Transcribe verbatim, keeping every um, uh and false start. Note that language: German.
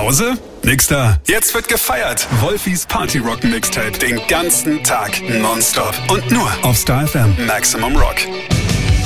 Pause? Nix da. Jetzt wird gefeiert. Wolfis Party Rock Mixtape den ganzen Tag nonstop. Und nur auf Star F M Maximum Rock.